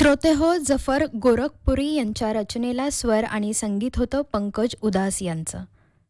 श्रोते हो, जफर गोरखपुरी यांच्या रचनेला स्वर आणि संगीत होतं पंकज उदास यांचं.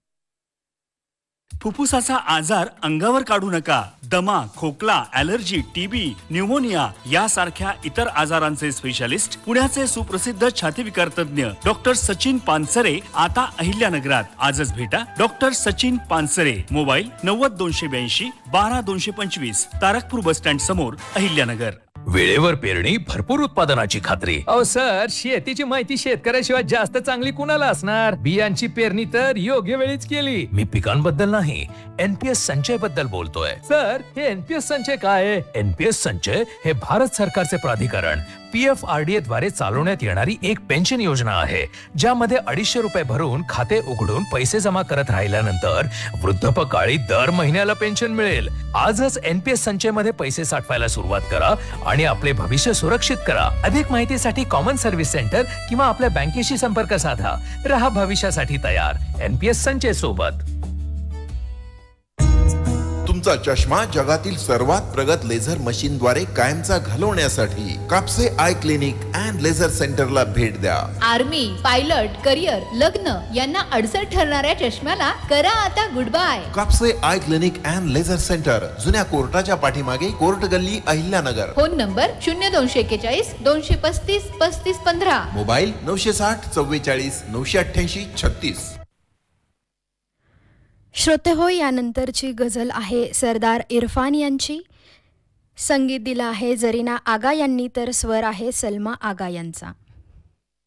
फुफ्फुसाचा आजार अंगावर काढू नका. दमा, खोकला, ॲलर्जी, टीबी, न्यूमोनिया यासारख्या इतर आजारांचे स्पेशालिस्ट पुण्याचे सुप्रसिद्ध छातीविकार तज्ञ डॉक्टर सचिन पानसरे आता अहिल्यानगरात. आजच भेटा doctor Sachin Pansare. Mobile 90 282 12 225, Tarakpur bus stand समोर, अहिल्यानगर. वेळेवर पेरणी, भरपूर उत्पादनाची खात्री. अहो सर, शेतीची माहिती शेतकऱ्याशिवाय जास्त चांगली कुणाला असणार? बियांची पेरणी तर योग्य वेळीच केली. मी पिकांबद्दल नाही, एनपीएस संचय बद्दल बोलतोय. सर, हे एनपीएस संचय काय आहे? एनपीएस संचय हे भारत सरकारचे प्राधिकरण PFRDA द्वारे चालवण्यात येणारी एक पेन्शन योजना आहे, ज्यामध्ये 250 रुपये भरून खाते उघडून पैसे जमा करत राहिल्यानंतर वृद्धापकाळी दर महिन्याला पेन्शन मिळेल. आजच एनपीएस संचय मध्ये पैसे साठवायला सुरुवात करा आणि आपले भविष्य सुरक्षित करा. अधिक माहितीसाठी कॉमन सर्व्हिस सेंटर किंवा आपल्या बँकेशी संपर्क साधा. रहा भविष्यासाठी तयार, एनपीएस संचय सोबत. तुमचा चष्मा जगातील सर्वात प्रगत लेझर मशीन द्वारे कायमचा घालवण्यासाठी Kapse eye clinic and laser सेंटरला भेट द्या. आर्मी, पायलट, करिअर, लग्न यांना अडचण ठरणाऱ्या चष्म्याला करा आता good bye. Kapse eye clinic and laser centre, जुन्या कोर्टाच्या पाठीमागे, कोर्ट गल्ली, अहिल्यानगर. Phone number 0241 235 3515. मोबाईल 960 44 988 36. श्रोते हो, यानंतरची गझल आहे सरदार इरफान यांची. संगीत दिलं आहे जरीना आगा यांनी, तर स्वर आहे सलमा आगा यांचा.